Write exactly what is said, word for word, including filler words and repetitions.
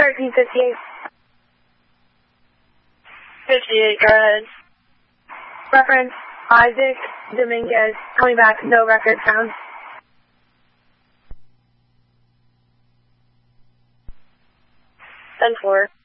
thirteen fifty-eight. fifty-eight, go ahead. Reference Isaac Dominguez. Coming back, no record found. ten four.